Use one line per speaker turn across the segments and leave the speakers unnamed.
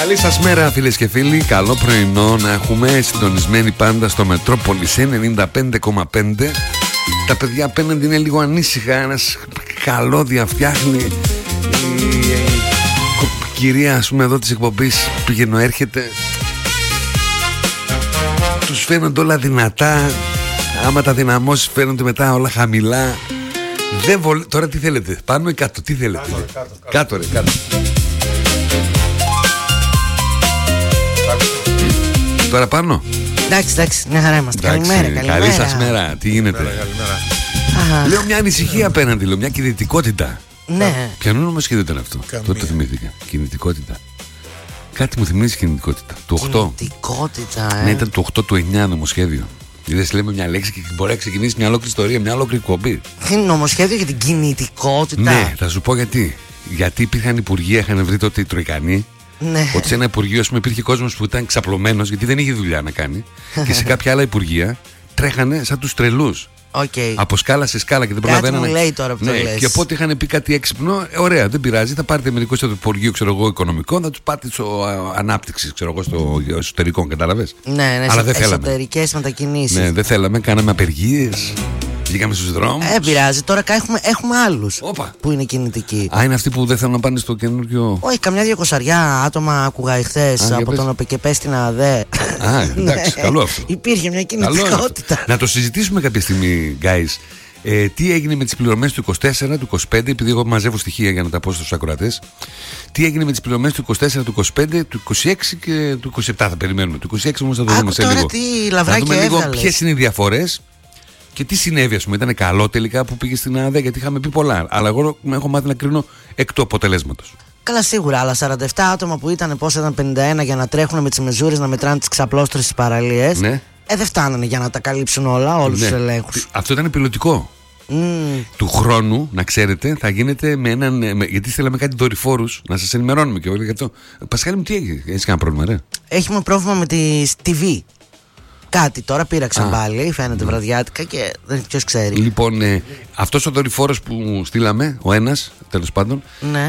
Καλή σας μέρα φίλες και φίλοι. Καλό πρωινό να έχουμε, συντονισμένοι πάντα στο Μετρόπολης 95,5. Τα παιδιά απέναντι είναι λίγο ανήσυχα. Ένας καλώδια φτιάχνει. Η κυρία ας πούμε εδώ της εκπομπής πηγαίνω έρχεται. Τους φαίνονται όλα δυνατά. Άμα τα δυναμώσεις φαίνονται μετά όλα χαμηλά. Τώρα τι θέλετε, πάνω ή κάτω, τι θέλετε? Κάτω ρε, κάτω. Τώρα πάνω.
Εντάξει, μια χαρά είμαστε. Καλημέρα.
Καλή σας μέρα, τι γίνεται?
Καλημέρα.
Λέω μια ανησυχία απέναντι, λέω μια κινητικότητα.
Ναι.
Ποιανού όμως σχέδιο ήταν αυτό? Τότε το θυμήθηκα. Κινητικότητα. Κάτι μου θυμίζει κινητικότητα. Του 8.
Κινητικότητα,
Ναι, ήταν του 8 του 9 νομοσχέδιο. Είδες, λέμε μια λέξη και μπορεί να ξεκινήσει μια ολόκληρη ιστορία, μια ολόκληρη κομπή.
Νομοσχέδιο για την κινητικότητα.
Ναι, θα σου πω γιατί. Γιατί υπήρχαν υπουργεία, είχαν βρει τότε οι Τροικανοί. Ναι. Ότι σε ένα υπουργείο, ας πούμε, υπήρχε κόσμος που ήταν ξαπλωμένος γιατί δεν είχε δουλειά να κάνει. Και σε κάποια άλλα υπουργεία τρέχανε σαν τους τρελούς.
Okay.
Από σκάλα σε σκάλα και δεν προλαβαίνανε.
Κάτι μου λέει τώρα που το λες.
Και οπότε είχαν πει κάτι έξυπνο. Ωραία, δεν πειράζει. Θα πάρετε μερικούς στο υπουργείο, ξέρω εγώ, οικονομικών, θα τους πάτε στο ανάπτυξη, ξέρω εγώ, στο εσωτερικό. Κατάλαβες?
Ναι,
αλλά δεν θέλαμε.
Εσωτερικές μετακινήσεις.
Ναι, δεν θέλαμε. Κάναμε απεργίες. Βγήκαμε στους δρόμους.
Πειράζει. Τώρα έχουμε άλλους που είναι κινητικοί.
Είναι αυτοί που δεν θέλουν να πάνε στο καινούριο.
Όχι, καμιά 200 άτομα άκουγα εχθές από τον ΟΠΕΚΕΠΕ στην ΑΔΕ.
Εντάξει, καλό αυτό.
Υπήρχε μια κινητικότητα.
Να το συζητήσουμε κάποια στιγμή, guys. Τι έγινε με τις πληρωμές του 24, του 25, επειδή εγώ μαζεύω στοιχεία για να τα πω στους ακροατές. Τι έγινε με τις πληρωμές του 24, του 25, του 26 και του 27? Θα περιμένουμε. Του 26 όμως θα το δούμε σε λίγο.
Να δούμε λίγο
ποιες είναι οι διαφορές. Και τι συνέβη, ας πούμε, ήταν καλό τελικά που πήγε στην ΑΔΕ? Γιατί είχαμε πει πολλά. Αλλά εγώ έχω μάθει να κρίνω εκ του αποτελέσματος.
Καλά, σίγουρα, αλλά 47 άτομα που ήταν, πόσα ήταν, 51 για να τρέχουν με τις μεζούρες να μετράνε τις ξαπλώστρες στις παραλίες. Ναι. Δεν φτάνανε για να τα καλύψουν όλα, όλους τους ελέγχους. Αυτό ήταν πιλωτικό. Του χρόνου, να ξέρετε, θα γίνεται με έναν. Γιατί θέλαμε κάτι δορυφόρους, να σας ενημερώνουμε και όλοι γι' αυτό. Πασχάλη μου, τι έχει? Έχεις κανένα πρόβλημα, ρε? Έχουμε πρόβλημα με τη TV. Κάτι τώρα πήραξαν πάλι, φαίνεται βραδιάτικα και δεν ποιος ξέρει. Λοιπόν,
αυτός ο δορυφόρος που στείλαμε, ο ένας, τέλος πάντων,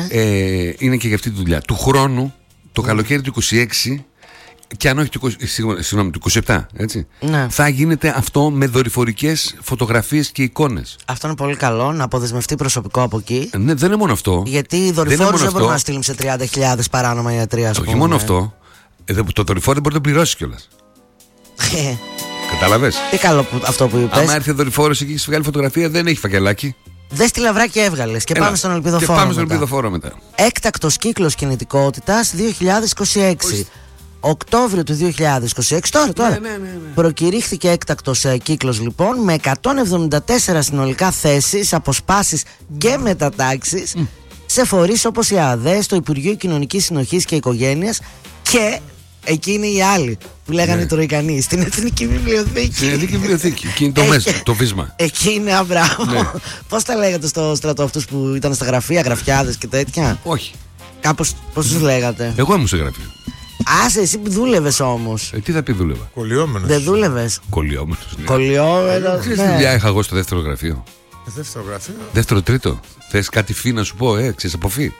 είναι και για αυτή τη δουλειά. Του χρόνου, το καλοκαίρι του 26, και αν όχι του 27, έτσι, θα γίνεται αυτό με δορυφορικές φωτογραφίες και εικόνες. Αυτό είναι πολύ καλό, να αποδεσμευτεί προσωπικό από εκεί. Ναι, δεν είναι μόνο αυτό.
Γιατί οι δορυφόρους δεν μπορούμε να στείλουμε σε 30.000 παράνομα ιατρία.
Όχι μόνο αυτό. Το δορυφόρο δεν μπορεί να το πληρώσει κιόλας. Κατάλαβες?
Τι καλό αυτό που είπες.
Άμα έρθει ο δορυφόρος εκεί και βγάλει φωτογραφία, δεν έχει φακελάκι.
Δες τι λαβράκι έβγαλες και πάμε στον ελπιδοφόρο.
Και πάμε στον ελπιδοφόρο μετά.
Έκτακτος κύκλος κινητικότητας 2026. Οκτώβριο του 2026, τώρα. Ναι. Προκηρύχθηκε έκτακτος κύκλος λοιπόν με 174 συνολικά θέσεις, αποσπάσεις και μετατάξεις σε φορείς όπως η ΑΔΕ, στο Υπουργείο Κοινωνικής Συνοχής και Οικογένειας και εκεί είναι οι άλλοι που λέγανε οι Τροικανοί, στην Εθνική Βιβλιοθήκη.
Στην Εθνική Βιβλιοθήκη, εκεί είναι το μέσο, το βίσμα.
Εκεί είναι αμπράβο. Ναι. Πώς τα λέγατε στο στρατό αυτούς που ήταν στα γραφεία, γραφιάδες και τέτοια?
Όχι.
Κάπως, πώς τους λέγατε?
Εγώ ήμουν σε γραφείο.
Άσε, εσύ που δούλευες όμως.
Τι θα πει δούλευα?
Κολλιόμενος.
Δεν δούλευες?
Κολλιόμενος.
Κολλιόμενος.
Ξέρεις τι δουλειά είχα εγώ στο δεύτερο γραφείο?
Δεύτερο γραφείο.
Δεύτερο, τρίτο. Θες κάτι φύ να σου πω, ξέρεις από φύ?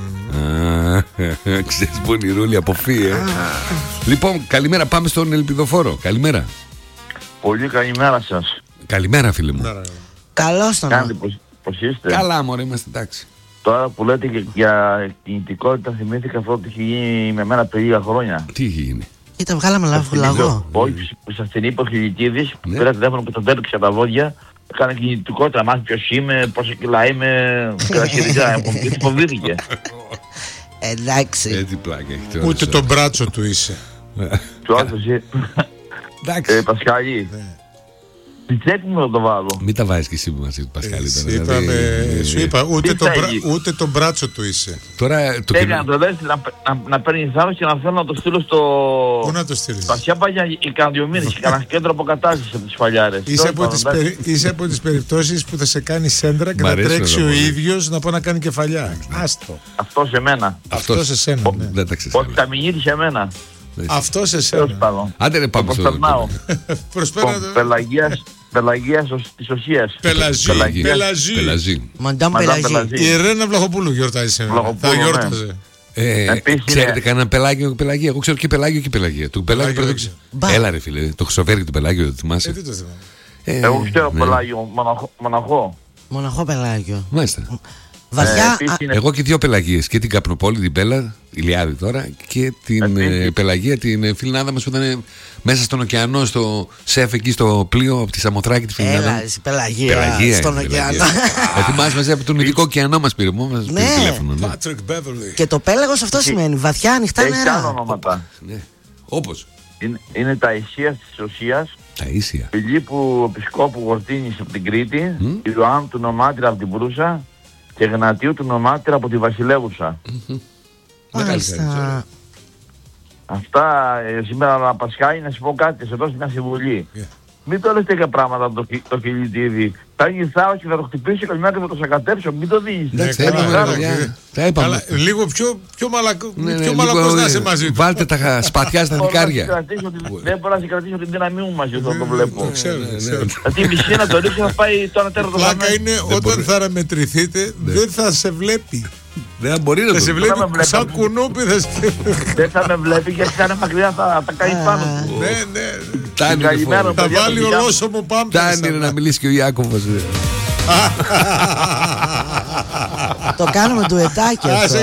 Ξέρεις πονηρούλη από φύ, Λοιπόν, καλημέρα, πάμε στον ελπιδοφόρο. Καλημέρα.
Πολύ καλημέρα σας.
Καλημέρα, φίλε μου.
Καλώς τον.
Κάντε πως είστε?
Καλά, μωρέ, είμαστε εντάξει.
Τώρα που λέτε για κινητικότητα, θυμήθηκα αυτό που είχε γίνει με μένα πριν λίγα χρόνια.
Τι είχε γίνει?
Κοίτα, βγάλαμε λαγό.
Όχι, που σας την είπε ο Χιλιτίδης, που πήρα τηλέφωνο και τον τρέληξε από τα βόδια. Έκανε κινητικότητα, μάθει ποιος είμαι, πόσα κιλά είμαι, και τα σχετικά. Γιατί φοβήθηκε.
Εντάξει.
Έτσι πλάκα έχει.
Ούτε τον μπράτσο του είσαι.
Του άλλου
εντάξει.
Πασχάλη. Την τσέπη μου να το βάλω.
Μην τα βάζεις και εσύ που μας είπε, Πασχάλη.
Σου είπα, ούτε τον μπράτσο του είσαι.
Τώρα το
να το δεις, να παίρνει θάρρος και να θέλω να το στείλω στο...
Πού να το στείλεις?
Πασιά πάγια οι κανδιομήνες και κανένα κέντρο αποκατάστασης από τις φαλιάρες.
Είσαι από τις περιπτώσεις που θα σε κάνει σέντρα και να τρέξει ο ίδιος να πάει να κάνει κεφαλιά. Άστο.
Αυτό σε μένα.
Αυτό σε σένα.
Δεν τα ξέρεις.
Όχι, θα μηνύτει σε μένα.
Αυτό σε σένα.
Άντε ρε πάμε στο...
Πελαγίας της Οσίας.
Πελαζή.
Μαντάμ Πελαζή.
Η Ρένα Βλαχοπούλου γιορτάζει σήμερα. Θα γιόρταζε.
Ξέρετε κανένα Πελάγιο και Πελαγία? Εγώ ξέρω και Πελάγιο και Πελαγία. Του Πελάγιο έλα ρε φίλε, το Χρυσοβέρι του Πελάγιο, το θυμάσαι?
Τι το θυμάμαι.
Εγώ ξέρω Πελάγιο, Μοναχό.
Μοναχό Πελάγιο.
Μάλιστα.
Βαθιά.
Εγώ και δύο Πελαγίες. Και την Καπνοπόλη, την Πέλα, Ηλιάδη τώρα, και την Πελαγία, την φιλινάδα μας που ήταν μέσα στον ωκεανό, στο σεφ εκεί στο πλοίο από τη Σαμοθράκη, τη φιλινάδα.
Έλα, η Πελαγία στον ωκεανό.
Θυμάσαι μαζί από τον ειδικό ωκεανό μας πήρε.
Ναι. Και το πέλαγος αυτό σημαίνει βαθιά ανοιχτά νερά.
Έχει άλλα ονόματα.
Όπως?
Είναι τα Ισίας της Οσίας.
Ταΐσια.
Φιλίππου Επισκόπου Γορτίνης από την Κρήτη, Ιωάννου του Νομάτηρα από την Προύσα και Γνατίου του Νομάτηρα από τη Βασιλεύουσα.
Μάλιστα.
Αυτά σήμερα Πασχάλη, να σου πω κάτι, σε δώσω μια συμβουλή. Μην το λες τέτοια πράγματα το Φιλιτίδη. Θα γυρθάω και θα το χτυπήσω καλημέρα και θα το σακατέψω. Μην το δεις.
Λίγο πιο μαλακός να είσαι μαζί του.
Βάλτε τα σπαθιά στα δικάρια.
Δεν μπορώ να συγκρατήσω την δύναμή μου μαζί όταν το βλέπω. Γιατί η μισή να το ρίξω θα πάει το 1 τέταρτο.
Πλάκα είναι όταν θα αναμετρηθείτε δεν θα σε βλέπει.
Δεν μπορεί να
το σε βλέπει σαν κουνούπι.
Δεν θα με βλέπει γιατί θα είναι μακριά, θα κάνει πάνω του.
Θα βάλει ολόσωμο πάμπερς.
Φτάνει να μιλήσει και ο Ιάκωβος.
Το κάνουμε ντουετάκι αυτό.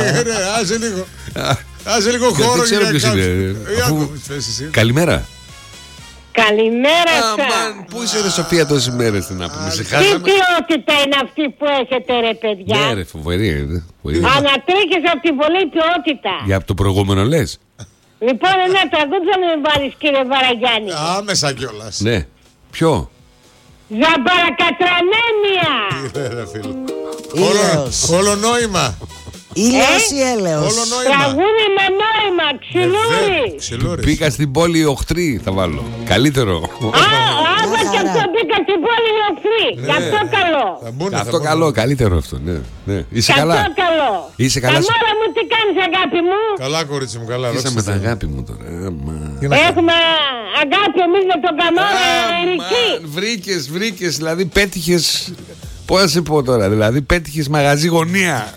Άσε λίγο χώρο για να κάνεις.
Καλημέρα.
Καλημέρα σας.
Πού είσαι ρε Σοφία τόσες μέρες, τι να πούμε?
Τι ποιότητα είναι αυτή που έχετε ρε παιδιά?
Ναι ρε, φοβερή.
Ανατρέχεις από την πολλή ποιότητα.
Για το προηγούμενο λες?
Λοιπόν, ένα τραγούδι θα με βάλεις κύριε Βαραγιάννη.
Άμεσα κιόλας.
Ναι. Ποιο?
Ζαμπαρακατρανέμια.
Όλο νόημα.
Ήλιος ή έλεος?
Τραγούδι με νόημα, ξυλούρι.
Πήγα στην πόλη οχτρή, θα βάλω. Καλύτερο.
Άμα και αυτό πήγα στην πόλη οχτρή. Γι' αυτό καλό.
Αυτό καλό, καλύτερο αυτό. Είσαι καλά?
καλό.
Είσαι καλά?
Καμάρα μου, τι κάνεις αγάπη μου?
Καλά κορίτσι μου, καλά.
Είσαι με τα αγάπη μου τώρα.
Έχουμε αγάπη εμείς με τον Καμάρα Ερική.
Βρήκες, δηλαδή πέτυχες. Πώς να σε πω τώρα, δηλαδή πέτυχες μαγαζί γωνία.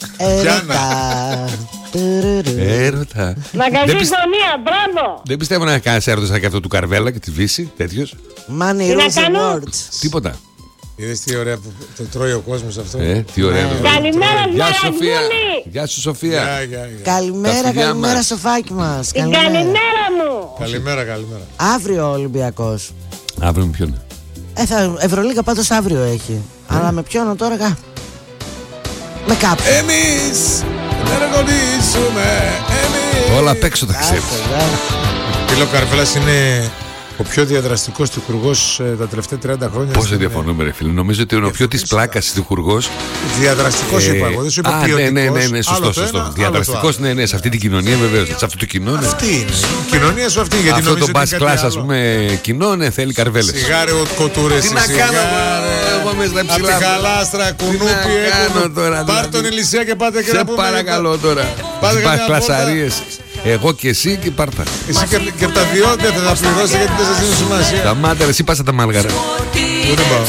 Έρωτα.
Μαγαζί γωνία, μπράβο.
Δεν πιστεύω να κάνεις έρωτα σαν και αυτό του Καρβέλα και τη Βύση, τέτοιος.
Money rules the world.
Τίποτα.
Είδες τι ωραία που το τρώει ο κόσμος αυτό.
Τι ωραία.
Καλημέρα,
Γεια σου Σοφία. Γεια σου Σοφία.
Καλημέρα Σοφάκι μας.
Καλημέρα μου.
Καλημέρα.
Αύριο ο Ολυμπιακός.
Αύριο με ποιον?
Ευρωλίγα πάντως αύριο έχει. Αλλά με ποιον τώρα? Με κάποιον.
Εμείς δεν αγωνίσουμε.
Όλα απ' έξω τα ξέρεις.
Φίλο Καρβέλας είναι ο πιο διαδραστικός τυχουργός τα τελευταία 30 χρόνια.
Πώς δεν διαφωνούμε ρε φίλε? Νομίζω ότι είναι ο πιο της πλάκας τυχουργός.
Διαδραστικός είπα εγώ, δεν σου είπα ποιοτικός.
Ναι, σωστό. Διαδραστικός, ναι, σε αυτή την κοινωνία βεβαίως. Σε αυτό το κοινό, ναι.
Αυτή είναι. Η κοινωνία σου αυτή.
Αυτό το bus class, ας πούμε, κοινό, ναι, θέλει καρβέλες.
Σιγάρε κοτούρες.
Τι να κάνω εγώ μέσα στα ψηλά.
Από τη χαλάστρα, κουνούπι. Πάρ' τον Ηλυσία και πάτε και να πούμε.
Σε παρακαλώ τώρα. Bus classαρίες. Εγώ και εσύ και πάρτα.
Εσύ και τα διόδια θα τα πληρώσει γιατί δεν σας δίνουν σημασία.
Τα μάτια, εσύ πάσα τα μάλγαρα.
Δεν πάω.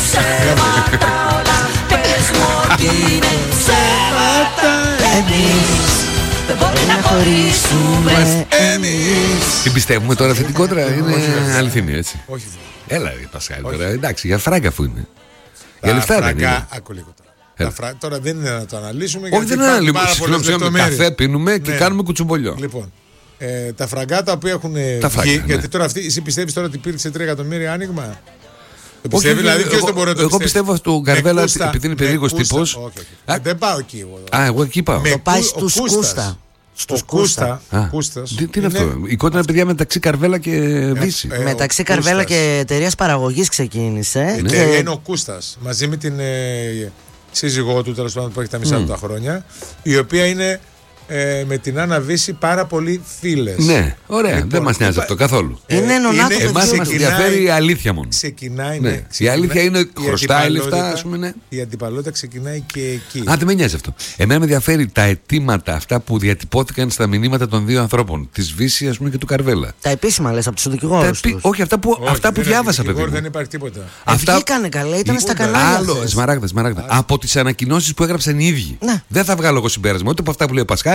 Να χωρίσουμε
εμείς. Τι πιστεύουμε τώρα αυτή την κόντρα? Είναι αληθινή έτσι?
Όχι.
Έλα ρε Πασχάλη τώρα. Εντάξει, για φράγκα αφού είναι. Για λεφτά δεν είναι?
Άκου λίγο τώρα. Τώρα δεν είναι να το αναλύσουμε.
Όχι, δεν αναλύουμε. Συγγνώμη, καφέ πίνουμε και κάνουμε κουτσουμπολιό.
Λοιπόν, τα φραγκάτα που έχουν βγει. Γιατί τώρα εσύ πιστεύεις τώρα ότι υπήρξε 3 εκατομμύρια άνοιγμα? Το πιστεύει, δηλαδή ποιος δεν μπορεί να το πιστεύει?
Εγώ πιστεύω στον Καρβέλα επειδή είναι περίεργος τύπος.
Δεν πάω εκεί εγώ.
Εγώ εκεί πάω.
Το πάει στους Κούστα.
Στους Κούστα.
Τι είναι αυτό? Η κόντρα παιδιά μεταξύ Καρβέλα και Βύση.
Μεταξύ Καρβέλα και εταιρείας παραγωγής ξεκίνησε.
Η εταιρεία είναι ο Κούστας. Μαζί με την σύζυγό του, τέλος πάντων, που έχει τα μισά του τα χρόνια, η οποία είναι με την Άννα Βύση πάρα πολύ φίλες.
Ναι, ωραία. Λοιπόν, δεν μας νοιάζει αυτό καθόλου.
Είναι νονάτο.
Εμάς μας ενδιαφέρει η αλήθεια μόνο.
Ξεκινάει,
ναι. Η αλήθεια είναι χρωστάει λεφτά, ας πούμε, ναι.
Η αντιπαλότητα ξεκινάει και εκεί.
Δεν με νοιάζει αυτό. Εμένα με ενδιαφέρει τα αιτήματα αυτά που διατυπώθηκαν στα μηνύματα των δύο ανθρώπων. Της Βύση, ας πούμε, και του Καρβέλα.
Τα επίσημα λες από τους δικηγόρους.
Όχι, αυτά που διάβασα, παιδί.
Δεν υπάρχει τίποτα.
Αυτά βγήκανε καλά, ήταν στα κανάλια.
Άλλο, σμαράγδα. Από τις ανακοινώσεις που έγραψαν οι ίδιοι. Δεν θα βγάλω εγώ συμπέρασμα ούτε από αυτά που λέει ο Πασχάλη.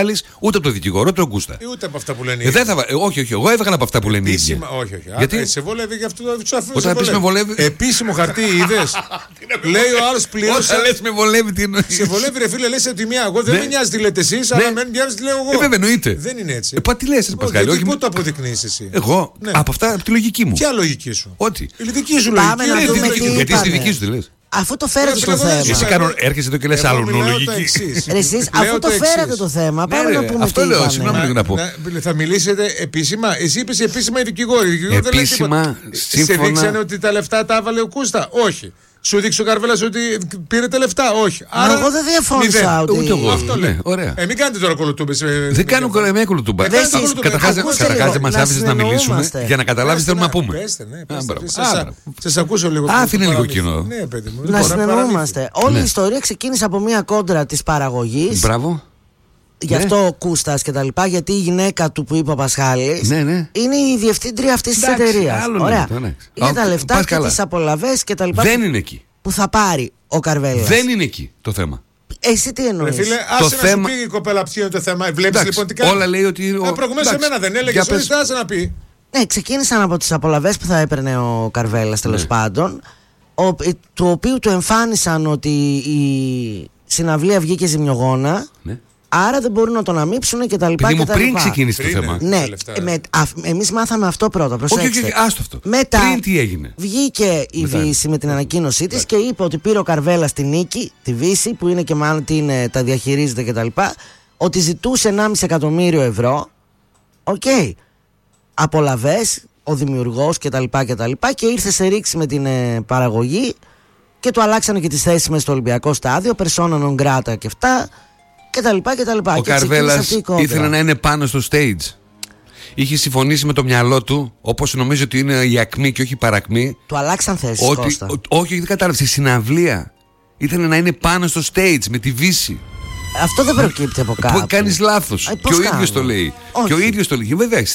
βγάλεις ούτε από το δικηγόρο, τον Κούστα.
Ούτε από αυτά που λένε οι
όχι, εγώ έβγαλα από αυτά που λένε οι ίδιοι.
Όχι.
Γιατί
σε βολεύει για αυτό το αφού.
Όταν πει με βολεύει.
Επίσημο χαρτί είδες. Λέει ο άλλος πλήρωσε.
Όταν λες με βολεύει, τι εννοείς.
Σε βολεύει, ρε φίλε, λες τη μία. Εγώ δεν με νοιάζει τι λέτε εσείς, αλλά με νοιάζει τι λέω εγώ.
Βέβαια, εννοείται.
Δεν είναι έτσι.
Τι λες, ρε Πασχάλη.
Όχι, πού το αποδεικνύεις εσύ.
Εγώ, από αυτά, από τη λογική μου.
Ποια λογική σου.
Ότι.
Η δική σου λογική.
Γιατί στη δική σου τη λες.
Αφού το φέρατε το θέμα.
Εσύ έρχεσαι εδώ και λες άλλο λογική.
Εσείς αφού το φέρατε το θέμα, πάμε να πούμε.
Αυτό λέω, συγγνώμη να πω.
Θα μιλήσετε επίσημα. Εσύ είπες επίσημα οι δικηγόροι.
Επίσημα,
σύμφωνα. Σε δείξανε ότι τα λεφτά τα έβαλε ο Κούστα. Όχι. Σου δείξει ο Καρβέλας ότι πήρετε λεφτά. Όχι.
Άρα εγώ δεν διαφώνησα.
Ούτε εγώ.
Αυτό λέει.
Ωραία.
Μην κάνετε τώρα κολοτούμπες.
Δεν κάνω μια κολοτούμπα. Καταρχάς δεν μας άφησες να μιλήσουμε για να καταλάβεις τι θέλουμε να πούμε.
Σας ακούσω λίγο.
Άφηνε λίγο κοινό.
Να συνεννοούμαστε. Όλη η ιστορία ξεκίνησε από μια κόντρα της παραγωγής.
Μπράβο.
Γι' αυτό ο Κούστας και τα λοιπά, γιατί η γυναίκα του που είπε ο Πασχάλης είναι η διευθύντρια αυτής της εταιρείας. Ωραία. Είναι τα λεφτά και τις απολαβές και τα λοιπά.
Δεν είναι εκεί.
Που θα πάρει ο Καρβέλας.
Δεν είναι εκεί το θέμα.
Εσύ τι εννοείς.
Φίλε, άσε να σου πει η κοπέλα ποιο είναι το θέμα. Βλέπεις λοιπόν τι κάνει.
Όλα λέει ότι.
Προηγουμένως σε μένα δεν έλεγες. Όχι, θα άσε να πει.
Ναι, ξεκίνησαν από τις απολαβές που θα έπαιρνε ο Καρβέλας τέλος πάντων. Του οποίου του εμφάνισαν ότι η συναυλία βγήκε ζημιογόνα. Άρα δεν μπορούν να τον αμύψουν και τα λοιπά.
Παιδί μου, πριν ξεκίνησε το θέμα.
Ναι, εμείς μάθαμε αυτό πρώτα. Προσέξτε.
Όχι, άστο αυτό.
Μετά
πριν τι έγινε.
Βγήκε η Βύση με την ανακοίνωσή της και είπε ότι πήρε ο Καρβέλας τη νίκη, τη Βύση, που είναι και μάλλον τα διαχειρίζεται και τα λοιπά, ότι ζητούσε 1,5 εκατομμύριο ευρώ. Οκ. Απολαβές, ο δημιουργός και τα λοιπά και ήρθε σε ρήξη με την παραγωγή και του αλλάξανε και τις θέσεις μέσα στο Ολυμπιακό στάδιο, persona non grata και αυτά. Ο
Καρβέλας ήθελε να είναι πάνω στο stage. Είχε συμφωνήσει με το μυαλό του, όπως νομίζω ότι είναι η ακμή και όχι η παρακμή.
Του αλλάξαν θέσεις, Κώστα.
Όχι, δεν κατάλαβε. Η συναυλία ήθελε να είναι πάνω στο stage με τη Βύση.
Αυτό δεν προκύπτει από κάπου.
Κάνεις λάθος. Και ο ίδιος το λέει.
Όχι.
Και ο ίδιος το λέει. Βέβαια,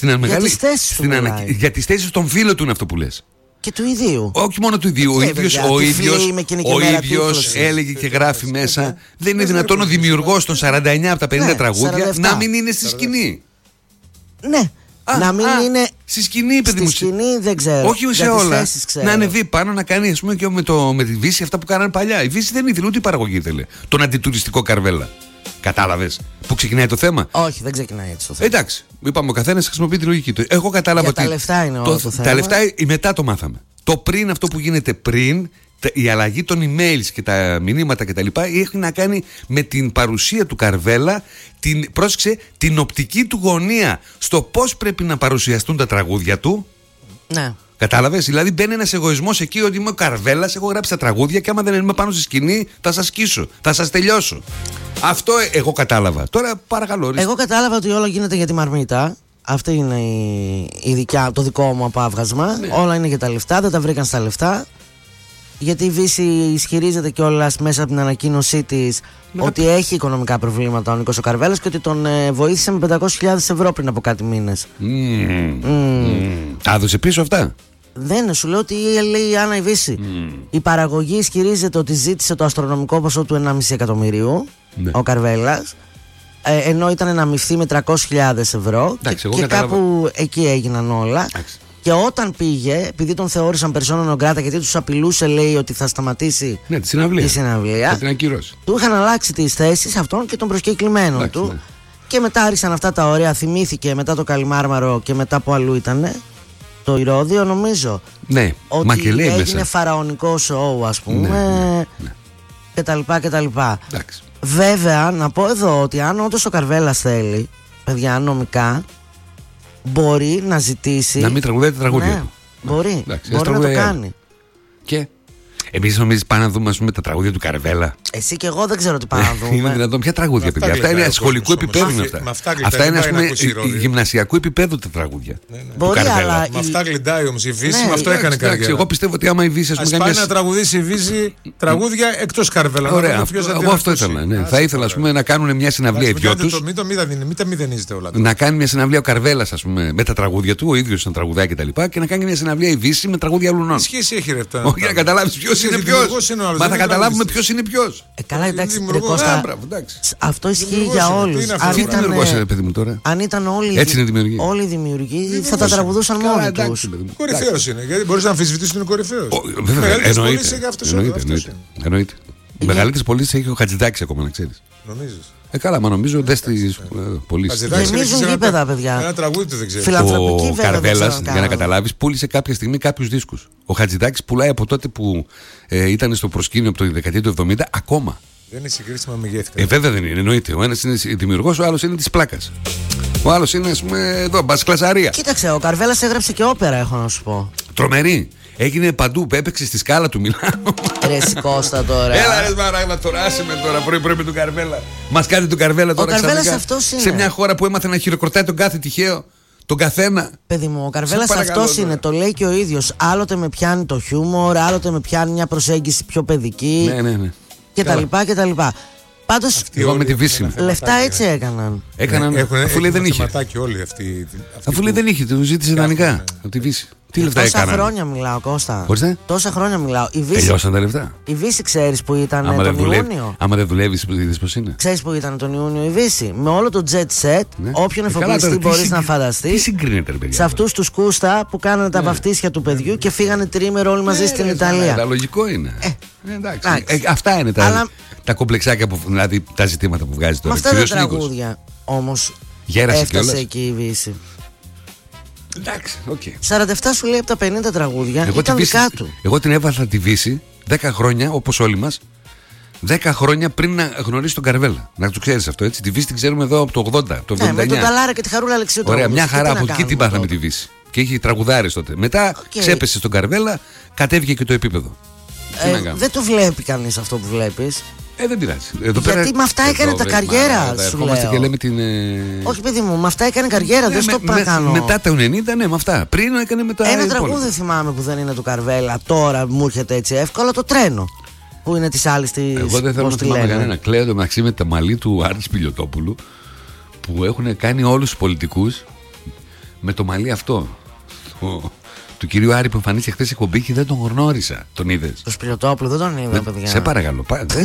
για τις θέσεις των φίλων του είναι αυτό που λες.
Και του ιδίου.
Όχι μόνο του ιδίου. Ο ίδιος έλεγε και γράφει μέσα. Δεν είναι δυνατόν ο δημιουργός των 49 από τα 50 τραγούδια να μην είναι στη σκηνή.
Ναι. Να μην είναι
στη σκηνή, παιδί μου.
Στη σκηνή δεν ξέρω.
Όχι σε όλα. Να ανεβεί πάνω να κάνει, ας πούμε, και με τη Βύση αυτά που κάνανε παλιά. Η Βύση δεν ήθελε, ούτε η παραγωγή ήθελε. Τον αντιτουριστικό Καρβέλα. Κατάλαβες που ξεκινάει το θέμα.
Όχι, δεν ξεκινάει έτσι το θέμα.
Εντάξει, είπαμε ο καθένας χρησιμοποιεί τη λογική του. Εγώ κατάλαβα ότι.
Τα λεφτά είναι όλο το θέμα.
Τα λεφτά μετά το μάθαμε. Το πριν, αυτό που γίνεται πριν, η αλλαγή των emails και τα μηνύματα κτλ. Έχει να κάνει με την παρουσία του Καρβέλα, πρόσεξε, την οπτική του γωνία στο πώς πρέπει να παρουσιαστούν τα τραγούδια του.
Ναι.
Κατάλαβες, δηλαδή μπαίνει ένας εγωισμός εκεί ότι είμαι ο Καρβέλας, έχω γράψει τα τραγούδια και άμα δεν είμαι πάνω στη σκηνή θα σας σκίσω, θα σας τελειώσω. Αυτό εγώ κατάλαβα. Τώρα παρακαλώ.
Εγώ κατάλαβα ότι όλο γίνεται για τη μαρμίτα. Αυτό είναι το δικό μου απάβγασμα. Ναι. Όλα είναι για τα λεφτά, δεν τα βρήκαν στα λεφτά. Γιατί η Βύση ισχυρίζεται κιόλας μέσα από την ανακοίνωσή της ότι έχει οικονομικά προβλήματα ο Νίκος ο Καρβέλας και ότι τον βοήθησε με 500.000 ευρώ πριν από κάτι μήνες.
Τα έδωσε πίσω αυτά.
Δεν, σου λέω ότι λέει η Άννα η Βύση. Η παραγωγή ισχυρίζεται ότι ζήτησε το αστρονομικό ποσό του 1,5 εκατομμυρίου ο Καρβέλας, ενώ ήταν να αμοιφθεί με 300.000 ευρώ.
Εντάξει,
και κάπου εκεί έγιναν όλα. Εντάξει. Και όταν πήγε, επειδή τον θεώρησαν persona non grata, γιατί τους απειλούσε, λέει, ότι θα σταματήσει
τη συναυλία,
την του είχαν αλλάξει τις θέσεις αυτών και των προσκεκλημένων του. Ναι. Και μετά άρχισαν αυτά τα ωραία. Θυμήθηκε μετά το Καλιμάρμαρο και μετά που αλλού ήτανε. Το Ηρώδιο, νομίζω.
Ναι,
ότι έγινε φαραωνικό σοου, ας πούμε. Ναι. Κτλ. Βέβαια, να πω εδώ ότι αν όντως ο Καρβέλας θέλει, παιδιά, νομικά, μπορεί να ζητήσει.
Να μην τραγουδάει τα τραγούδια του.
Μπορεί να το κάνει.
Και εμείς νομίζεις πάμε να δούμε, ας πούμε, τα τραγούδια του Καρβέλα.
Εσύ και εγώ δεν ξέρω τι πάμε να δούμε.
Είναι δυνατόν, ποια τραγούδια, παιδιά. Αυτά είναι σχολικού επίπεδου. Αυτά είναι, ας πούμε, γυμνασιακού επίπεδου τα τραγούδια.
Μπορεί, αλλά.
Με αυτά γλυντάει όμως η Βύση, με αυτό έκανε καριέρα.
Εγώ πιστεύω ότι άμα η Βύση.
Ας πάει να τραγουδήσει η Βύση τραγούδια εκτός Καρβέλα.
Ωραία, εγώ αυτό ήθελα. Θα ήθελα, ας πούμε, να κάνουν μια συναυλία οι δυο τους.
Μην τα μηδενίζετε όλα.
Να κάνει μια συναυλία ο Καρβέλας, ας πούμε, με τα τραγούδια του, ο ίδιος να τραγουδάει κτλ. Και να κάνει μια συναυλία η Βύση με τραγούδια αλλού.
Σχέση έχει ρευτά.
Όχι, να καταλάβεις ποιος ποιος είναι ποιος. Μα θα καταλάβουμε ποιος είναι ποιος.
Καλά, εντάξει, αυτό ισχύει για όλους.
Τι δημιουργός είναι, παιδί μου, τώρα.
Αν ήταν όλοι οι δημιουργοί, θα τα τραγουδούσαν μόνοι τους.
Κορυφαίος είναι, γιατί μπορείς να αμφισβητήσεις ότι είναι κορυφαίος.
Βέβαια, εννοείται. Οι μεγαλύτερες πωλήσεις έχει ο Χατζηδάκης ακόμα, να ξέρεις.
Νομίζεις?
Καλά, μα νομίζω δες τις πωλήσεις.
Γεμίζουν γήπεδα, παιδιά.
Ένα τραγούδι του δεν ξέρω.
Φιλανθρωπική,
Ο Καρβέλας, για να καταλάβεις, πούλησε κάποια στιγμή κάποιους δίσκους. Ο Χατζηδάκης πουλάει από τότε που ήταν στο προσκήνιο από το δεκαετία του 70 ακόμα.
Δεν είναι συγκρίσιμα μεγέθη.
Βέβαια δεν είναι, εννοείται. Ο ένας είναι δημιουργός, ο άλλος είναι της πλάκας. Ο άλλος είναι, ας πούμε, εδώ, μπασκλασαρία.
Κοίταξε, ο Καρβέλας έγραψε και όπερα, έχω να σου πω.
Τρομερή. Έγινε παντού, έπαιξε στη σκάλα του Μιλάνου.
Ρε Σικώστα τώρα.
Έλα ρε Σμαράγδα, τώρα άσε με τώρα πρωί με τον Καρβέλα. Μας κάνει τον Καρβέλα τώρα.
Ο Καρβέλας αυτός είναι.
Σε μια χώρα που έμαθε να χειροκροτάει τον κάθε τυχαίο. Τον καθένα.
Παιδί μου, ο Καρβέλας αυτός είναι, το λέει και ο ίδιος. Άλλοτε με πιάνει το χιούμορ, άλλοτε με πιάνει μια προσέγγιση πιο παιδική.
Ναι.
κτλ. Πάντως,
εγώ με τη Βύση.
Λεφτά έτσι έκαναν.
Αφού λέει δεν είχε. Αφού λέει δεν είχε, του ζήτησε ιδανικά από τη Βύση. Τι λεφτά έκαναν.
Τόσα χρόνια μιλάω, Κώστα. Τόσα χρόνια μιλάω.
Τελειώσαν τα λεφτά.
Η Βύση ξέρεις που ήταν τον Ιούνιο.
Άμα δεν δουλεύεις, είδες πως είναι.
Ξέρεις που ήταν τον Ιούνιο η Βύση. Με όλο το jet set, όποιον εφοπλιστή μπορείς να φανταστείς.
Τι συγκρίνεται, ρε παιδιά.
Σε αυτούς τους Κούστα που κάνανε τα βαφτίσια του παιδιού και φύγανε τρίμερο όλοι μαζί στην Ιταλία.
Λογικό είναι. Εντάξει. Αυτά είναι τα κομπλεξάκια, δηλαδή τα ζητήματα που βγάζει τώρα.
Με αυτά τα τραγούδια όμως έφτασε εκεί η Βύση.
Εντάξει, okay.
47 σου λέει από τα 50 τραγούδια ήταν δικά του.
Εγώ την έβαλα τη Βύση 10 χρόνια, όπως όλοι μας, 10 χρόνια πριν να γνωρίσει τον Καρβέλα. Να το ξέρεις αυτό, έτσι. Τη Βύση την ξέρουμε εδώ από το 80, το 79.
Με τον Ταλάρα και τη Χαρούλα Αλεξίου.
Ωραία, μια χαρά, από εκεί την πάθαμε τη Βύση. Και είχε τραγουδάρες τότε. Μετά ξέπεσε στον Καρβέλα, κατέβηκε και το επίπεδο.
Δεν το βλέπει κανείς αυτό που βλέπεις.
Δεν πειράζει.
Γιατί με αυτά έκανε τα καριέρα, σου λέω.
Και λέμε την...
Όχι, παιδί μου, με αυτά έκανε καριέρα. Δεν στο παρακάνω.
Μετά τα 90, ναι, με αυτά. Πριν έκανε μετά.
Ένα τραγούδι θυμάμαι που δεν είναι του Καρβέλα. Τώρα μου έρχεται έτσι εύκολα, το Τρένο. Που είναι τη άλλη τη.
Εγώ δεν θέλω να θυμάμαι κανένα. Κλαίω το μεταξύ με τα μαλλί του Άρη Πιλιοτόπουλου που έχουν κάνει όλους τους πολιτικούς με το μαλλί αυτό. Του κυρίου Άρη που εμφανίστηκε χθες εκπομπή και δεν τον γνώρισα. Τον είδες?
Το Σπιροτόπουλο δεν τον είδα, παιδιά.
Σε παρακαλώ.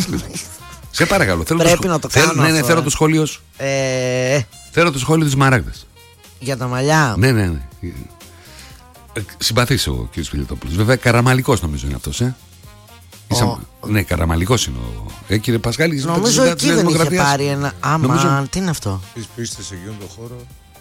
Σε παρακαλώ.
Πρέπει να το κάνω.
Ναι, θέλω το σχόλιο σου. Θέλω το σχόλιο της Μαράγδας.
Για τα μαλλιά.
Ναι. Συμπαθείς ο κύριος Πιλιοτόπουλος. Βέβαια, καραμαλικός νομίζω είναι αυτός. Ναι, καραμαλικός είναι ο κύριε Πασχάλη.
Νομίζω εκεί δεν είχε πάρει ένα. Άμα, τι είναι αυτό?
Που είστε σε εκείνον τον χώρο.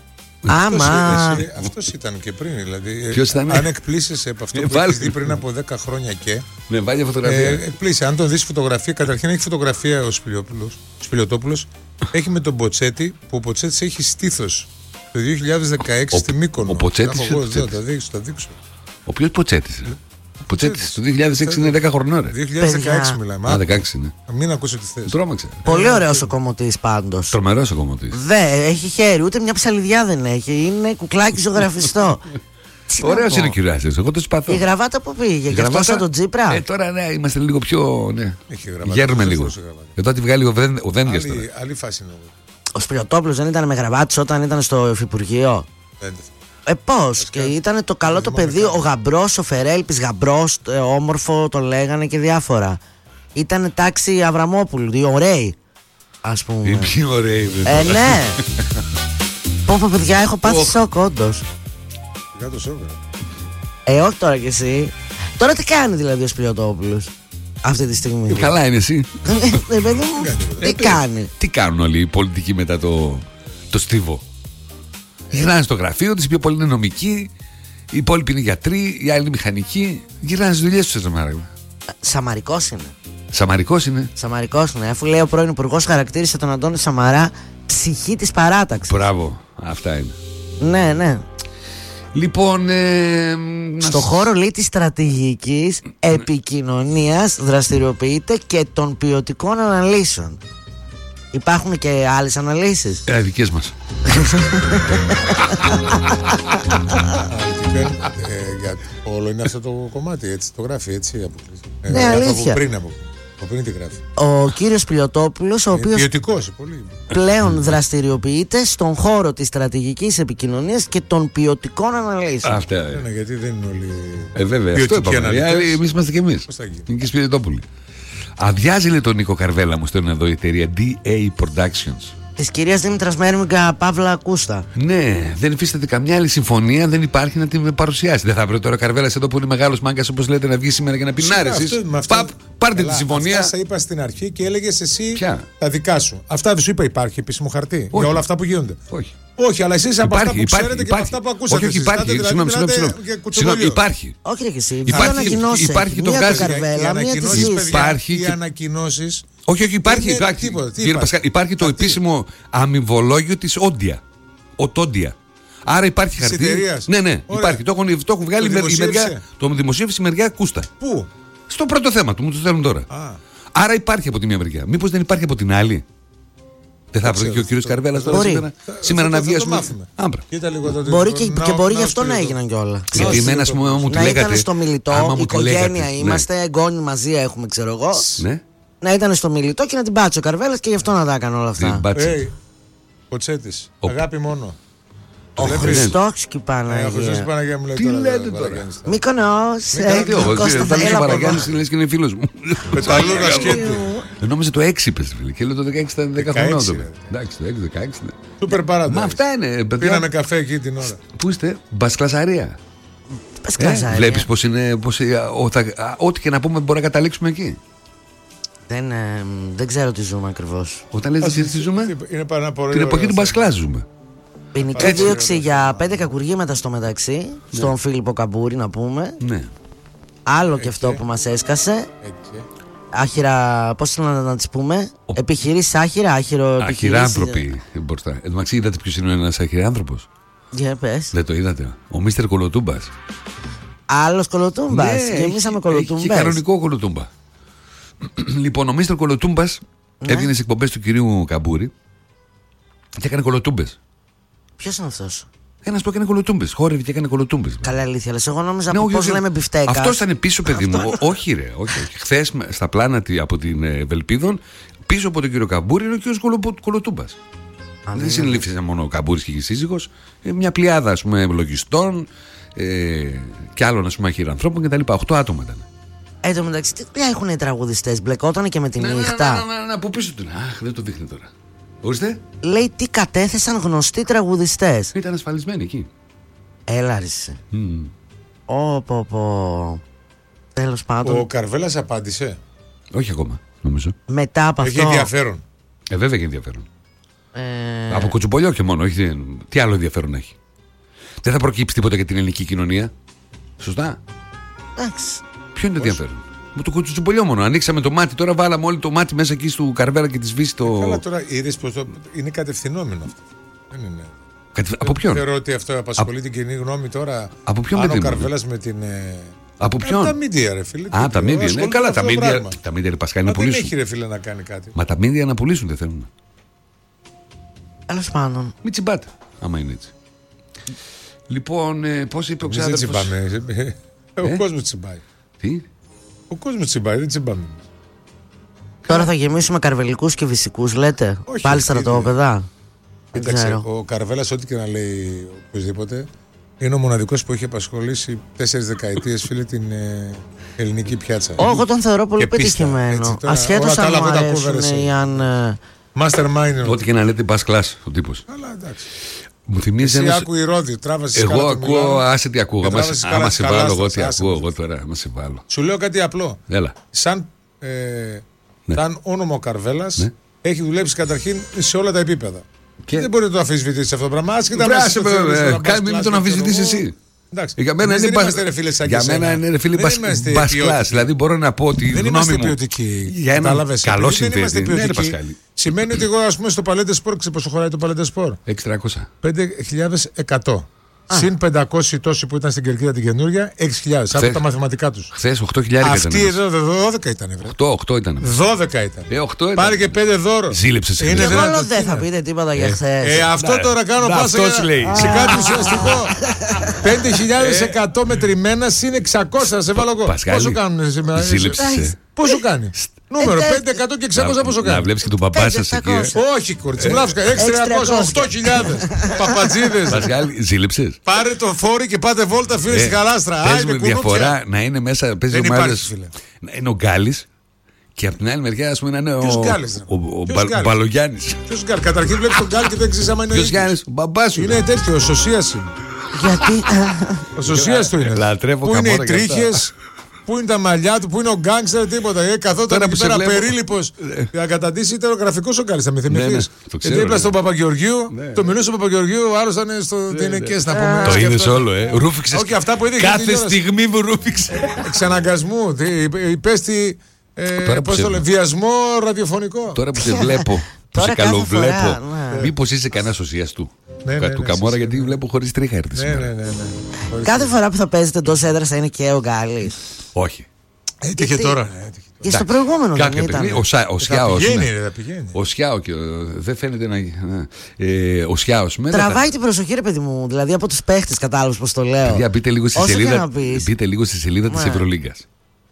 Αυτός ήταν και πριν, δηλαδή.
Ποιος ήταν?
Αν εκπλήσεσαι από αυτό που έχεις δει πριν από 10 χρόνια και.
Ναι, βάλει φωτογραφία.
Εκπλήσει. Αν τον δεις φωτογραφία, καταρχήν έχει φωτογραφία ο Σπιλιοτόπουλος. Έχει με τον Μποτσέτη, που ο Μποτσέτης έχει στήθος το 2016 στη Μύκονο.
Ο Μποτσέτης.
Θα δείξω.
Ο ποιος Μποτσέτης? Ο Μποτσέτης το 2006 είναι 10 χρονών.
2016 μιλάμε.
16 είναι.
Μην ακούσω τι θες.
Τρόμαξε.
Πολύ ωραίος ο κομμωτής πάντως.
Τρομερός ο κομμωτής.
Έχει χέρι, ούτε μια ψαλιδιά δεν έχει. Είναι κουκλάκι ζωγραφιστό.
Ωραίος είναι ο Κυριάσης, εγώ το συμπαθώ.
Η γραβάτα που πήγε, γι' αυτό σαν τον Τσίπρα.
Τώρα ναι, είμαστε λίγο πιο. Γέρουμε λίγο. Εδώ τη βγάλει ο Δένδιας τώρα.
Άλλη φάση είναι.
Ο Σπιροτόπουλος δεν ήταν με γραβάτες όταν ήταν στο Υφυπουργείο? Πώς, και ήταν το καλό το παιδί, ο Γαμπρός, ο Φερέλπης Γαμπρός, όμορφο το λέγανε και διάφορα. Ήταν τάξη Αβραμόπουλου, οι ωραίοι, ας πούμε.
Οι πιο ωραίοι,
ναι. Πω παιδιά, έχω πάθει σοκ, όντως.
Για το σοκ.
Όχι τώρα κι εσύ. Τώρα τι κάνει δηλαδή ο Σπιροτόπουλος αυτή τη στιγμή?
Καλά είναι εσύ.
Παιδί μου, τι κάνει?
Τι κάνουν όλοι οι πολιτικοί μετά το στίβο? Γυρνάνε στο γραφείο τους, οι πιο πολλοί είναι νομικοί, οι υπόλοιποι είναι γιατροί, οι άλλοι είναι μηχανικοί. Γυρνάνε στις δουλειές τους.
Σαμαρικός είναι.
Σαμαρικός είναι,
αφού λέει ο πρώην υπουργός χαρακτήρισε τον Αντώνη Σαμαρά ψυχή της παράταξης.
Μπράβο, αυτά είναι.
Ναι.
Λοιπόν,
στο χώρο λέει της στρατηγικής επικοινωνίας δραστηριοποιείται και των ποιοτικών αναλύσεων. Υπάρχουν και άλλες αναλύσεις?
Δικές μας.
Όλο είναι αυτό το κομμάτι, έτσι το γράφει, έτσι.
Ναι, αλήθεια.
Από πριν τι γράφει.
Ο κύριος Πιλιοτόπουλος, ο οποίος
ποιοτικός, πολύ.
πλέον δραστηριοποιείται στον χώρο της στρατηγικής επικοινωνίας και των ποιοτικών αναλύσεων.
Αυτά.
Γιατί δεν είναι όλοι.
Βέβαια, αυτό είπαμε. Εμείς είμαστε κι εμείς. Νίκης Πιλιοτόπουλη. Αδειάζει, λέει, τον Νίκο Καρβέλα, μου στέλνουν εδώ η εταιρεία DA Productions.
Της κυρίας Δήμητρας Μέρμιγκα Παύλα Κούστα.
Ναι, δεν υφίσταται καμιά άλλη συμφωνία, δεν υπάρχει να την παρουσιάσει. Δεν θα βρει τώρα ο Καρβέλας εδώ που είναι μεγάλος μάγκας, όπως λέτε, να βγει σήμερα και να πει: να, εσείς, πάρτε τη συμφωνία.
Αυτά είπα στην αρχή και έλεγες εσύ
Ποια?
τα δικά σου. Αυτά δεν σου είπα, υπάρχει επίσημο χαρτί για όλα αυτά που γίνονται.
Όχι.
Όχι, αλλά εσείς από αυτά που ξέρετε και από αυτά που ακούσατε.
Όχι, υπάρχει. Συγγνώμη, υπάρχει.
Όχι, και εσύ.
Υπάρχει το βγάζει.
Οι ανακοινώσεις.
Όχι, υπάρχει. Υπάρχει το επίσημο αμοιβολόγιο της Όντια. Οτόντια. Άρα υπάρχει χαρτί. Ναι, υπάρχει. Το έχουν βγάλει το δημοσίευσε η μεριά Κούστα.
Πού?
Στο πρώτο θέμα του, μου το στέλνουν τώρα. Άρα υπάρχει από τη μία μεριά. Μήπως δεν υπάρχει από την άλλη? Δεν θα βρει και ο κύριος Καρβέλας τώρα σήμερα να βγει, ας πούμε.
Μπορεί γι' αυτό να έγιναν κιόλα.
Γιατί εμένα, ας πούμε, μου τη λέγατε.
Να ήταν στο Μιλιτό, οικογένεια είμαστε, εγγόνοι μαζί έχουμε, ξέρω εγώ. Να ήταν στο Μιλιτό και να την πάτσει ο Καρβέλας και γι' αυτό να τα έκανε όλα αυτά.
Κοτσέτης, αγάπη μόνο.
Ο Χριστός και η Παναγία.
Τι λέτε τώρα?
Μύκονος.
Κώστα Παναγιάννης, λες και είναι φίλος μου.
Πεταλούδα σκέτη.
Νόμιζε το 6 είπες, φίλε. Και λέω το 16 ήταν 10 χρονών. Εντάξει, το 6-16.
Σούπερ παράδοξο.
Μα αυτά είναι, παιδιά.
Πήραμε καφέ εκεί την ώρα.
Πού είστε? Μπασκλασαρία. Βλέπεις πως είναι. Ό,τι και να πούμε μπορεί να καταλήξουμε εκεί.
Δεν ξέρω τι ζούμε ακριβώς.
Όταν λες τι ζούμε, την εποχή του Μπασκλά ζούμε.
Ποινική δίωξη για 5 κακουργήματα στο μεταξύ, στον Φίλιππο Καμπούρη να πούμε.
Ναι.
Άλλο και αυτό που μας έσκασε. Άχυρα, πώς να τις πούμε, επιχειρήσεις άχυρα,
αχυράνθρωποι μπροστά. Εν τω μεταξύ, είδατε ποιος είναι ένας αχυράνθρωπος?
Για πες.
Δεν το είδατε? Ο Μίστερ Κολοτούμπας.
Άλλος Κολοτούμπας.
Ναι,
γεμίσαμε Κολοτούμπες.
Και κανονικό Κολοτούμπα. Λοιπόν, ο Μίστερ Κολοτούμπας έβγαινε στις εκπομπές του κυρίου Καμπούρη και έκανε κολοτούμπες.
Ποιος είναι αυτός?
Ένας που έκανε κολοτούμπες. Χόρευε και έκανε κολοτούμπες.
Καλά, αλήθεια. Αλλά εγώ νόμιζα πώς λέμε μπιφτέκα.
Αυτό ήταν πίσω, παιδί μου. Όχι, ρε. Χθες στα πλάνα από την Βελπίδων, πίσω από τον κύριο Καμπούρη είναι ο κύριος Κολοτούμπας. Δεν συνελήφθησαν μόνο ο Καμπούρης και η σύζυγος. Μια πλειάδα, ας πούμε, λογιστών και άλλων, ας πούμε, αχυρανθρώπων κτλ. 8 άτομα ήταν.
Εν τω μεταξύ, τι έχουν οι τραγουδιστές, μπλεκότανε και με τη νύχτα.
Να από πίσω του. Αχ, δεν το δείχνει τώρα. Ορίστε.
Λέει τι κατέθεσαν γνωστοί τραγουδιστές.
Ήταν ασφαλισμένοι εκεί.
Έλα ρίσε. Τέλος πάντων.
Ο Καρβέλας απάντησε?
Όχι ακόμα, νομίζω.
Μετά από αυτό.
Έχει ενδιαφέρον.
Βέβαια έχει ενδιαφέρον. Από κοτσουπολιό και μόνο. Τι άλλο ενδιαφέρον έχει? Δεν θα προκύψει τίποτα για την ελληνική κοινωνία. Σωστά.
Εντάξει.
Ποιο είναι το ενδιαφέρον? Με το κοτσουπολιό μόνο. Ανοίξαμε το μάτι. Τώρα βάλαμε όλο το μάτι μέσα εκεί στο Καρβέλα και τη σβήσει το.
Καλά, τώρα είδες πως είναι κατευθυνόμενο αυτό. Δεν είναι.
Από ποιον?
Θεωρώ ότι αυτό απασχολεί την κοινή γνώμη τώρα.
Από ποιον?
Αν ο Καρβέλας με την.
Από ποιον?
Τα μίντια, ρε φίλε.
Τα μίντια. Ναι, καλά, τα μίντια είναι πασχάλη να πουλήσουν.
Δεν έχει, ρε φίλε, να κάνει κάτι.
Μα τα μίντια να πουλήσουν δεν θέλουν.
Τέλος πάντων.
Μην τσιμπάτε, άμα είναι έτσι. Λοιπόν, πώς είπε ο ξάδερφος?
Δεν τσιμπάμε. Ο κόσμος τσιμπάει.
Τι?
Ο κόσμος τσιμπάει, δεν τσιμπάμε.
Τώρα θα γεμίσουμε καρβελικούς και βυσικούς, λέτε? Πάλι στρατόπεδα.
Εντάξει, ο Καρβέλας, ό,τι και να λέει οποιοδήποτε, είναι ο μοναδικός που έχει απασχολήσει 4 δεκαετίες, φίλε, την ελληνική πιάτσα.
Εγώ τον θεωρώ πολύ πετυχημένο. Ασχέτως αν μου αρέσουν ή αν.
Mastermind.
Ό,τι και να λέτε, πας κλάς ο τύπος.
Αλλά εντάξει.
Μου θυμίζει
ένας... άκουει ρόδι, τράβασε.
Εγώ ακούω, άσε τι ακούω. Άμα σε βάλω, εγώ τι ακούω. Εγώ τώρα, άμα σε βάλω.
Σου λέω κάτι απλό.
Έλα.
Σαν όνομα ο Καρβέλας έχει δουλέψει καταρχήν σε όλα τα επίπεδα. Δεν μπορεί να το αμφισβητήσει αυτό το πράγμα.
Μην τον αμφισβητήσει εσύ.
Για μένα δεν είμαστε ρε φίλε σαν και εσένα.
Για μένα είναι φίλοι μπασκλάς. Δηλαδή μπορώ να πω ότι η γνώμη μου για ένα καλό συνθέτη.
Σημαίνει ότι εγώ, ας πούμε, στο Παλέντε Σπορ, ξέρω πόσο χωράει το Παλέντε Σπορ?
6.300.
5.100. Συν 500 τόσοι που ήταν στην Κερκίδα την καινούργια, 6.000. Από τα μαθηματικά τους.
Χθες 8.000 ήταν.
Αυτοί εδώ 12 ήταν.
8 ήταν.
12 ήταν. Πάρε και 5 δώρο.
Ζήλεψε σε
είναι μόνο δεν θα πείτε τίποτα για χθες.
Αυτό τώρα κάνω πάσα σε κάτι ουσιαστικό. 5.100 μετρημένα συν 600. Σε βάλω εγώ. Πόσο κάνουν σήμερα?
Ζήλεψε.
Πόσο κάνει? Νούμερο 5, 100 και 600 πόσο κάνει.
Να βλέπεις και τον παπά σας εκεί.
Όχι, κορίτσι, μιλάω 6.300, 8.000 παπατζίδες.
Πασχάλη, ζήλεψες?
Πάρε το φόρι και πάτε βόλτα, φίλε, στη Γαλάστρα.
Πες μου διαφορά να είναι μέσα, παίζει ομάδες. Είναι ο Γκάλης. Και από την άλλη μεριά, ας πούμε, να είναι ο Μπαλογιάννης.
Ποιος Γκάλης? Καταρχήν βλέπεις τον Γκάλη και δεν ξέρεις άμα είναι ο ίδιος.
Ποιος Γκάλης? Ο μπαμπάς σου.
Είναι τέτοιο, ο Σωσίας είναι.
Γιατί?
Ο Σωσίας του είναι.
Λατρεύω.
Πού είναι οι τρίχες, πού είναι τα μαλλιά του, πού είναι ο γκάγκστερ, τίποτα. Καθόταν εκεί πέρα περίληπος για να καταντήσει. Ήταν ο γραφικός ο Γκάλης, θα με θυμηθείς. Γιατί δίπλα στον Παπαγεωργίου, το μιλούσε ο Παπαγεωργίου, ο άλλος ήταν στο Τινεκές να πούμε.
Το είδες όλο, ρούφηξες.
Όχι, αυτά που είδε.
Κάθε στιγμή μου ρούφηξε.
Εξαναγκασμού, υπέστη. Πώς το λένε, βιασμό ραδιοφωνικό.
Τώρα που σε βλέπω, που σε καλοβλέπω, μήπως είσαι κανένας οσιαστού του Καμόρα, γιατί βλέπω χωρίς τρίχα έρθει σήμερα.
Κάθε φορά που θα παίζετε εντός έδρας θα είναι και ο Γκάλης?
Όχι.
Έτυχε τώρα.
Και στο προηγούμενο δεν ήταν?
Ο Σιάος.
Πηγαίνει.
Ο Σιάο δεν φαίνεται να. Ο Σιάος.
Τραβάει την προσοχή, ρε παιδί μου. Δηλαδή από τους παίχτες, κατάλαβες πώς το λέω.
Παιδιά, μπείτε λίγο στη σελίδα της Ευρωλίγκας.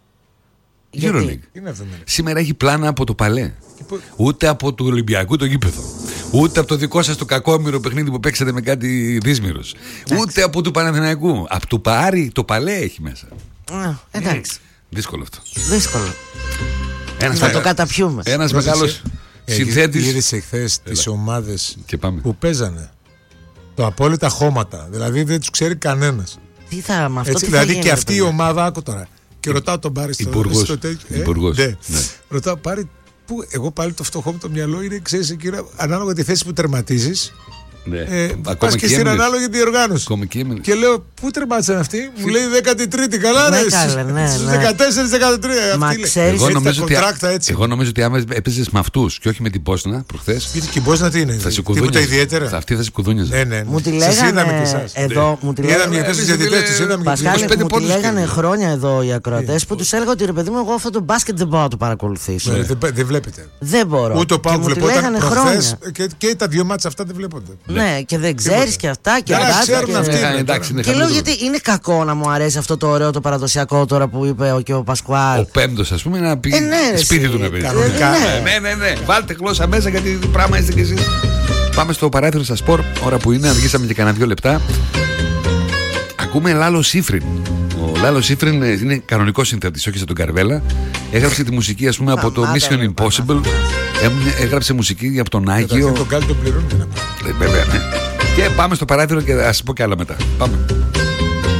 Σήμερα έχει πλάνα από το Παλέ. Ούτε από του Ολυμπιακού το γήπεδο. Ούτε από το δικό σας το κακόμοιρο παιχνίδι που παίξατε με κάτι δύσμυρος. Ούτε από του Παναθηναϊκού. Από του Πάρη το Παλέ έχει μέσα.
Εντάξει.
Δύσκολο αυτό.
Δύσκολο. Θα το καταπιούμε.
Ένας μεγάλος συνθέτης.
Γύρισε χθες τις ομάδες που παίζανε. Το απόλυτα χώματα. Δηλαδή δεν τους ξέρει κανένας.
Τι θα με αυτό?
Δηλαδή και αυτή η ομάδα, άκου τώρα. Και ρωτάω τον Πάρη στο
Υπουργός.
Ρωτάω, Πάρη, που εγώ πάλι το φτωχό μου το μυαλό είναι, ξέρεις, ανάλογα τη θέση που τερματίζεις. Πας και στην ανάλογη διοργάνωση. Και λέω, πού τερμάτισαν αυτοί? Μου λέει 13η. Καλά, ρε. Στους 14-13.
Μα ξέρεις,
εγώ νομίζω ότι άμα έπαιζες με αυτούς και όχι με την Πόσνα προχθές.
Γιατί και η Πόσνα τι είναι? Τίποτα ιδιαίτερα.
Αυτή θα σε κουδούνιζε.
Μου τη λέγανε εδώ. Πασχάλη, μου τη λέγανε χρόνια εδώ οι ακροατές που τους έλεγα ότι ρε παιδί μου, εγώ αυτό το μπάσκετ δεν μπορώ να το παρακολουθήσω.
Δεν βλέπετε.
Δεν μπορώ.
Ούτε ο Πάου βλεπόταν προχθές και τα δύο μάτσα αυτά δεν βλέπονται.
Ναι, και δεν ξέρεις και αυτά και αυτά. Και λέω γιατί είναι κακό να μου αρέσει αυτό το ωραίο το παραδοσιακό τώρα που είπε και ο Πασκουάλ.
Ο πέμπτος, ας πούμε, να πει σπίτι του να πει. Ναι. Βάλτε γλώσσα μέσα γιατί πράγμα είστε κι εσείς. Πάμε στο παράθυρο στα σπορ. Ώρα που είναι, αργήσαμε και κανένα 2 λεπτά. Ακούμε Λάλο Σίφριν. Ο Λάλο Σίφριν είναι κανονικό συνθέτης, όχι σαν τον Καρβέλα. Έγραψε τη μουσική, ας πούμε, από το Mission Impossible. Έγραψε μουσική από τον Άγιο.
Τον Γκάλ τον πληρώνει.
Βέβαια, ναι. Και πάμε στο παράθυρο και θα σας πω κι άλλα μετά. Πάμε.